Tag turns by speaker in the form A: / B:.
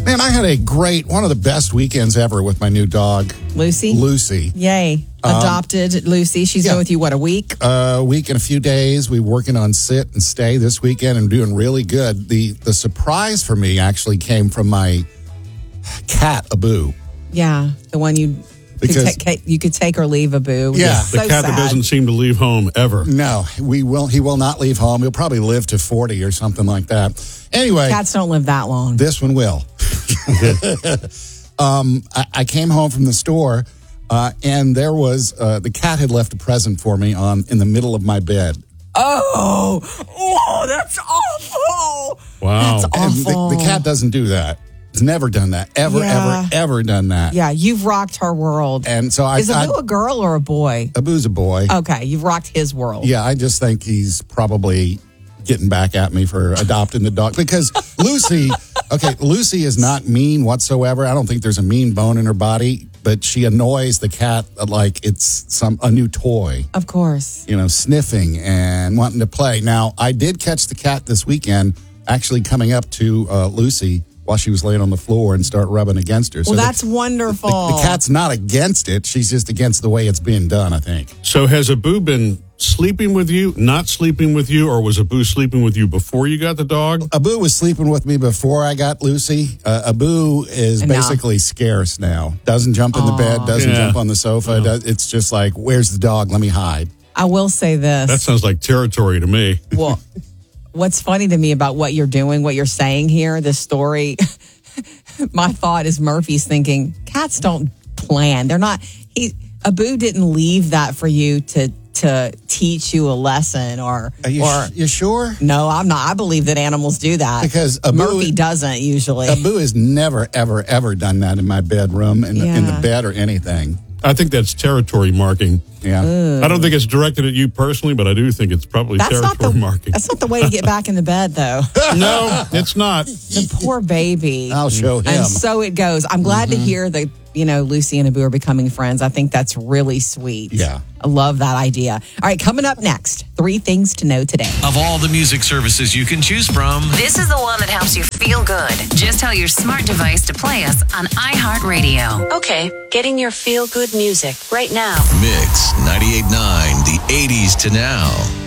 A: Man, I had one of the best weekends ever with my new dog,
B: Lucy. Yay. Adopted Lucy. She's been with you, a week?
A: A week and a few days. We're working on sit and stay this weekend and doing really good. The surprise for me actually came from my cat, Abu.
B: Yeah, the one you could take or leave, Abu.
A: Yeah.
C: The cat that doesn't seem to leave home ever.
A: No, he will not leave home. He'll probably live to 40 or something like that. Anyway.
B: Cats don't live that long.
A: This one will. I came home from the store, and there was the cat had left a present for me in the middle of my bed.
B: Oh, that's awful.
C: Wow.
B: That's awful.
A: The cat doesn't do that. It's never done that. Ever done that.
B: Yeah, you've rocked her world.
A: And so
B: Is Abu a girl or a boy?
A: Abu's a boy.
B: Okay, you've rocked his world.
A: Yeah, I just think he's probably getting back at me for adopting the dog. Because Lucy is not mean whatsoever. I don't think there's a mean bone in her body, but she annoys the cat like it's a new toy.
B: Of course.
A: Sniffing and wanting to play. Now, I did catch the cat this weekend actually coming up to Lucy while she was laying on the floor and start rubbing against her.
B: Well, that's wonderful.
A: The cat's not against it. She's just against the way it's being done, I think.
C: So has Abu been sleeping with you, not sleeping with you, or was Abu sleeping with you before you got the dog?
A: Abu was sleeping with me before I got Lucy. Abu is basically scarce now. Doesn't jump in the bed, doesn't jump on the sofa. It's just like, where's the dog? Let me hide.
B: I will say this.
C: That sounds like territory to me.
B: Well, what's funny to me about what you're doing, what you're saying here, this story, my thought is Murphy's thinking, cats don't plan. They're not, Abu didn't leave that for you to teach you a lesson or.
A: You sure?
B: No, I'm not. I believe that animals do that.
A: Because
B: Murphy doesn't usually.
A: Abu has never, ever, ever done that in my bedroom, in the bed or anything.
C: I think that's territory marking.
A: Yeah.
C: I don't think it's directed at you personally, but I do think it's probably territory marking.
B: That's not the way to get back in the bed, though.
C: No, it's not.
B: The poor baby.
A: I'll show him.
B: And so it goes. I'm glad to hear that, Lucy and Abu are becoming friends. I think that's really sweet.
A: Yeah.
B: I love that idea. All right, coming up next, 3 things to know today.
D: Of all the music services you can choose from,
E: this is the one that helps you feel good. Just tell your smart device to play us on iHeartRadio.
F: Okay, getting your feel-good music right now.
D: Mix 98.9, the 80s to now.